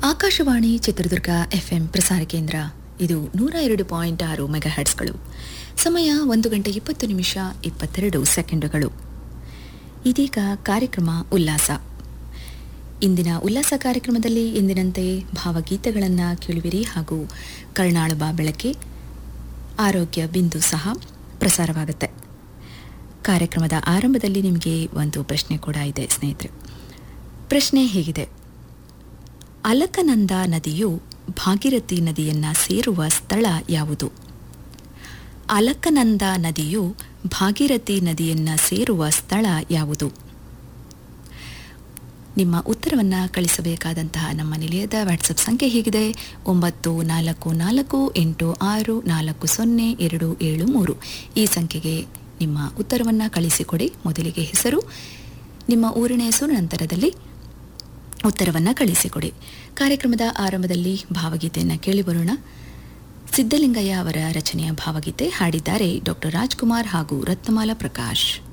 Akashvani Chitradurga FM ಪ್ರಸಾರ ಕೇಂದ್ರ ಇದು 102.6 ಮೆಗಾಹರ್ಟ್ಸ್ಗಳು. ಸಮಯ 1:20 ಇದೀಗ ಕಾರ್ಯಕ್ರಮ ಉಲ್ಲಾಸ. ಇಂದಿನ ಉಲ್ಲಾಸ ಕಾರ್ಯಕ್ರಮದಲ್ಲಿ ಎಂದಿನಂತೆ ಭಾವಗೀತೆಗಳನ್ನು ಕೇಳುವಿರಿ ಹಾಗೂ ಕರ್ನಾಳ ಬಾ ಬೆಳಕೆ ಆರೋಗ್ಯ ಬಿಂದು ಸಹ ಪ್ರಸಾರವಾಗುತ್ತೆ. ಕಾರ್ಯಕ್ರಮದ ಆರಂಭದಲ್ಲಿ ನಿಮಗೆ ಒಂದು ಪ್ರಶ್ನೆ ಕೂಡ ಇದೆ ಸ್ನೇಹಿತರೆ. ಪ್ರಶ್ನೆ ಹೀಗಿದೆ: ಅಲಕನಂದ ನದಿಯು ಭಾಗೀರಥಿ ನದಿಯನ್ನ ಸೇರುವ ಸ್ಥಳ ಯಾವುದು? ಅಲಕನಂದ ನದಿಯು ಭಾಗೀರಥಿ ನದಿಯನ್ನ ಸೇರುವ ಸ್ಥಳ ಯಾವುದು? ನಿಮ್ಮ ಉತ್ತರವನ್ನು ಕಳಿಸಬೇಕಾದಂತಹ ನಮ್ಮ ನಿಲಯದ ವಾಟ್ಸಪ್ ಸಂಖ್ಯೆ ಹೀಗಿದೆ: 9448640273. ಈ ಸಂಖ್ಯೆಗೆ ನಿಮ್ಮ ಉತ್ತರವನ್ನು ಕಳಿಸಿಕೊಡಿ. ಮೊದಲಿಗೆ ಹೆಸರು, ನಿಮ್ಮ ಊರಿನ ಹೆಸರು, ನಂತರದಲ್ಲಿ ಉತ್ತರವನ್ನು ಕಳಿಸಿಕೊಡಿ. ಕಾರ್ಯಕ್ರಮದ ಆರಂಭದಲ್ಲಿ ಭಾವಗೀತೆಯನ್ನು ಕೇಳಿ ಬರೋಣ. ಸಿದ್ದಲಿಂಗಯ್ಯ ಅವರ ರಚನೆಯ ಭಾವಗೀತೆ ಹಾಡಿದ್ದಾರೆ ಡಾಕ್ಟರ್ ರಾಜ್ಕುಮಾರ್ ಹಾಗೂ ರತ್ನಮಾಲಾ ಪ್ರಕಾಶ್.